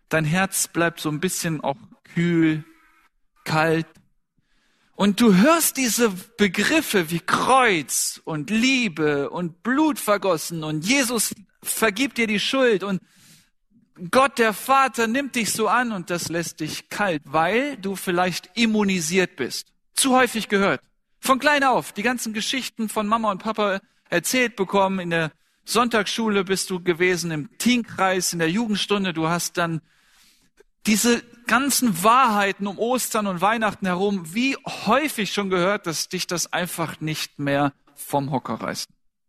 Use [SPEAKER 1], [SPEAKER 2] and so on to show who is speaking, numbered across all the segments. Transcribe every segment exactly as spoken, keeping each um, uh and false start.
[SPEAKER 1] Dein Herz bleibt so ein bisschen auch kühl, kalt. Und du hörst diese Begriffe wie Kreuz und Liebe und Blut vergossen und Jesus vergibt dir die Schuld und Gott, der Vater, nimmt dich so an und das lässt dich kalt, weil du vielleicht immunisiert bist. Zu häufig gehört. Von klein auf. Die ganzen Geschichten von Mama und Papa erzählt bekommen. In der Sonntagsschule bist du gewesen, im Teenkreis, in der Jugendstunde. Du hast dann diese ganzen Wahrheiten um Ostern und Weihnachten herum, wie häufig schon gehört, dass dich das einfach nicht mehr vom Hocker reißt.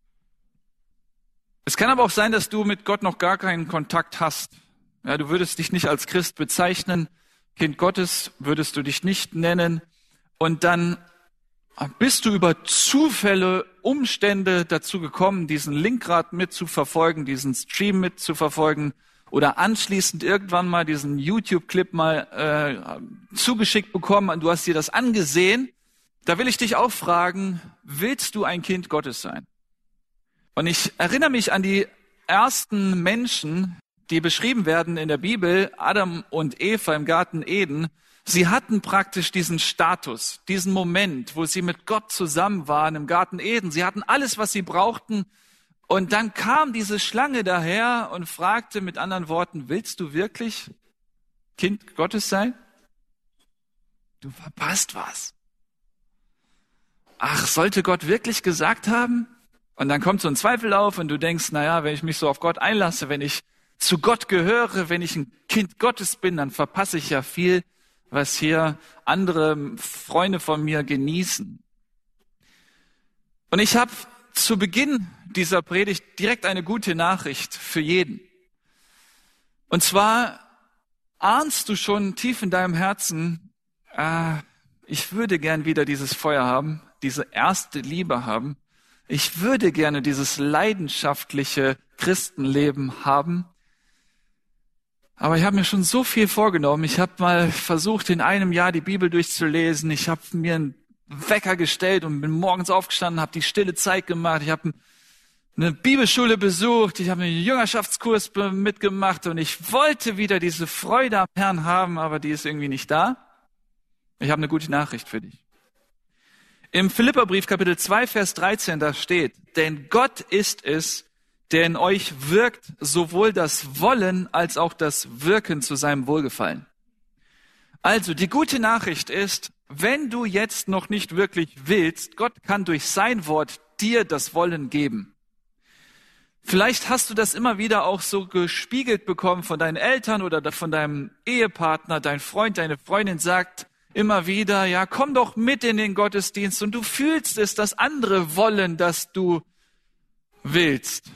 [SPEAKER 1] Es kann aber auch sein, dass du mit Gott noch gar keinen Kontakt hast. Ja, du würdest dich nicht als Christ bezeichnen. Kind Gottes würdest du dich nicht nennen. Und dann bist du über Zufälle, Umstände dazu gekommen, diesen Link gerade mitzuverfolgen, diesen Stream mitzuverfolgen oder anschließend irgendwann mal diesen YouTube-Clip mal äh, zugeschickt bekommen. Du hast dir das angesehen. Da will ich dich auch fragen, willst du ein Kind Gottes sein? Und ich erinnere mich an die ersten Menschen, die beschrieben werden in der Bibel, Adam und Eva im Garten Eden. Sie hatten praktisch diesen Status, diesen Moment, wo sie mit Gott zusammen waren im Garten Eden. Sie hatten alles, was sie brauchten. Und dann kam diese Schlange daher und fragte mit anderen Worten, willst du wirklich Kind Gottes sein? Du verpasst was. Ach, sollte Gott wirklich gesagt haben? Und dann kommt so ein Zweifel auf und du denkst, naja, wenn ich mich so auf Gott einlasse, wenn ich zu Gott gehöre, wenn ich ein Kind Gottes bin, dann verpasse ich ja viel, was hier andere Freunde von mir genießen. Und ich habe zu Beginn dieser Predigt direkt eine gute Nachricht für jeden. Und zwar ahnst du schon tief in deinem Herzen, ah, ich würde gern wieder dieses Feuer haben, diese erste Liebe haben. Ich würde gerne dieses leidenschaftliche Christenleben haben. Aber ich habe mir schon so viel vorgenommen. Ich habe mal versucht, in einem Jahr die Bibel durchzulesen. Ich habe mir einen Wecker gestellt und bin morgens aufgestanden, habe die stille Zeit gemacht. Ich habe eine Bibelschule besucht. Ich habe einen Jüngerschaftskurs mitgemacht und ich wollte wieder diese Freude am Herrn haben, aber die ist irgendwie nicht da. Ich habe eine gute Nachricht für dich. Im Philipperbrief Kapitel zwei, Vers dreizehn, da steht, denn Gott ist es, der in euch wirkt, sowohl das Wollen als auch das Wirken zu seinem Wohlgefallen. Also, die gute Nachricht ist, wenn du jetzt noch nicht wirklich willst, Gott kann durch sein Wort dir das Wollen geben. Vielleicht hast du das immer wieder auch so gespiegelt bekommen von deinen Eltern oder von deinem Ehepartner, dein Freund, deine Freundin sagt immer wieder, ja, komm doch mit in den Gottesdienst und du fühlst es, dass andere wollen, dass du willst.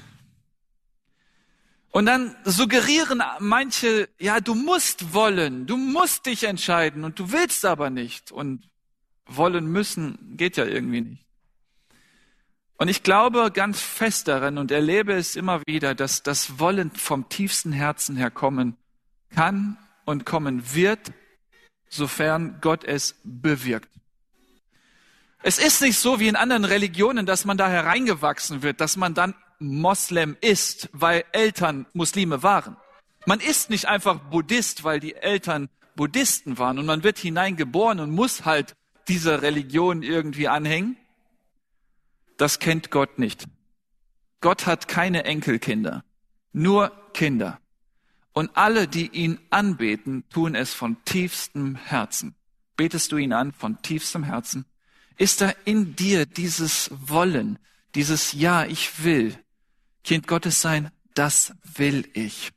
[SPEAKER 1] Und dann suggerieren manche, ja, du musst wollen, du musst dich entscheiden und du willst aber nicht. Und wollen müssen geht ja irgendwie nicht. Und ich glaube ganz fest daran und erlebe es immer wieder, dass das Wollen vom tiefsten Herzen her kommen kann und kommen wird, sofern Gott es bewirkt. Es ist nicht so wie in anderen Religionen, dass man da hereingewachsen wird, dass man dann Moslem ist, weil Eltern Muslime waren. Man ist nicht einfach Buddhist, weil die Eltern Buddhisten waren und man wird hineingeboren und muss halt dieser Religion irgendwie anhängen. Das kennt Gott nicht. Gott hat keine Enkelkinder, nur Kinder. Und alle, die ihn anbeten, tun es von tiefstem Herzen. Betest du ihn an von tiefstem Herzen? Ist da in dir dieses Wollen, dieses Ja, ich will Kind Gottes sein? Das will ich.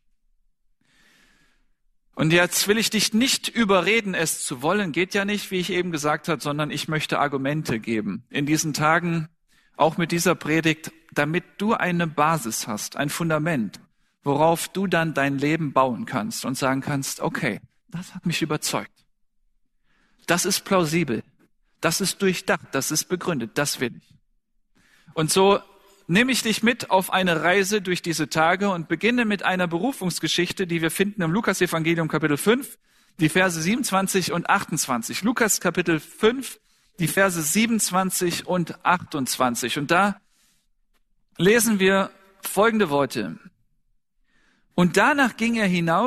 [SPEAKER 1] Und jetzt will ich dich nicht überreden, es zu wollen. Geht ja nicht, wie ich eben gesagt habe, sondern ich möchte Argumente geben. In diesen Tagen, auch mit dieser Predigt, damit du eine Basis hast, ein Fundament, worauf du dann dein Leben bauen kannst und sagen kannst, okay, das hat mich überzeugt. Das ist plausibel. Das ist durchdacht. Das ist begründet. Das will ich. Und so nehme ich dich mit auf eine Reise durch diese Tage und beginne mit einer Berufungsgeschichte, die wir finden im Lukas-Evangelium Kapitel fünf, die Verse siebenundzwanzig und achtundzwanzig. Lukas Kapitel fünf, die Verse siebenundzwanzig und achtundzwanzig. Und da lesen wir folgende Worte. Und danach ging er hinaus